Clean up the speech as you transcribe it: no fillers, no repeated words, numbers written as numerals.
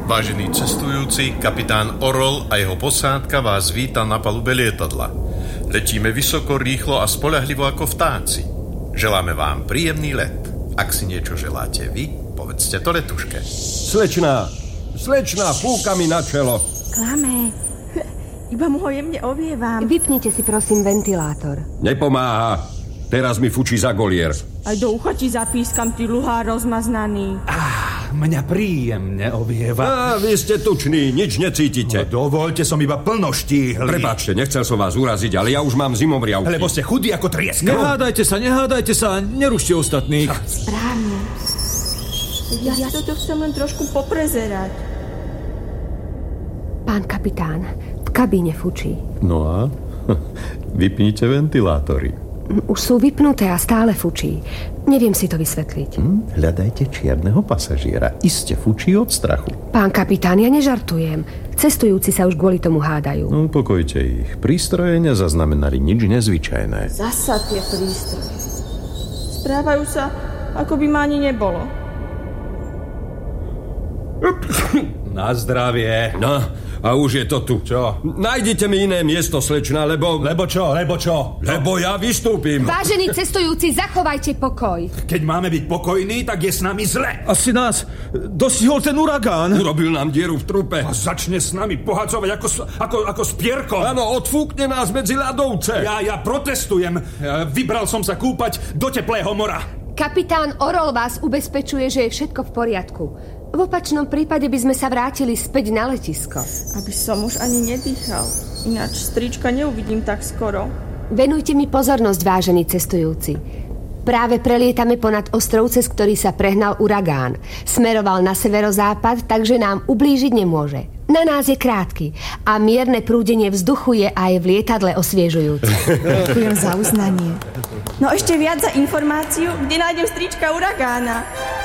Vážení cestujúci, kapitán Orol a jeho posádka vás víta na palube lietadla. Letíme vysoko, rýchlo a spoľahlivo ako vtáci. Želáme vám príjemný let. Ak si niečo želáte vy, povedzte to letuške. Slečná, fúka mi na čelo. Klame. Iba mu ho jemne ovievam. Vypnite si prosím ventilátor. Nepomáha. Teraz mi fučí za golier. Aj do ucha ti zapískam, ty luhár rozmaznaný. Mňa príjemne ovieva. Vy ste tuční, nič necítite. No, dovoľte, som iba plnoštíhly. Prepáčte, nechcel som vás uraziť, ale ja už mám zimomriavky. Lebo ste chudí ako trieska. Nehádajte sa, nerušte ostatných. Správne. Ja toto chcem len trošku poprezerať. Pán kapitán, v kabíne fučí. No a? Vypnite ventilátory. Už sú vypnuté a stále fučí. Neviem si to vysvetliť. Hľadajte čierneho pasažiera. Iste fučí od strachu. Pán kapitán, ja nežartujem. Cestujúci sa už kvôli tomu hádajú. No, upokojte ich. Prístroje nezaznamenali nič nezvyčajné. Zasa tie prístroje. Správajú sa, ako by ma ani nebolo. Na zdravie. No, a už je to tu. Čo? Nájdite mi iné miesto, slečná, lebo... Lebo čo? Lebo ja vystúpim. Vážení cestujúci, zachovajte pokoj. Keď máme byť pokojní, tak je s nami zle. Asi nás dostihol ten uragán. Urobil nám dieru v trupe. A začne s nami pohadzovať ako s pierkom. Áno, odfúkne nás medzi ľadovce. Ja protestujem. Vybral som sa kúpať do teplého mora. Kapitán Orol vás ubezpečuje, že je všetko v poriadku. V opačnom prípade by sme sa vrátili späť na letisko. Aby som už ani nedýchal. Ináč strička neuvidím tak skoro. Venujte mi pozornosť, vážení cestujúci. Práve prelietame ponad ostrov, cez ktorý sa prehnal uragán. Smeroval na severozápad, takže nám ublížiť nemôže. Na nás je krátky a mierne prúdenie vzduchu je aj v lietadle osviežujúce. Ďakujem za uznanie. No ešte viac za informáciu, kde nájdem strička uragána.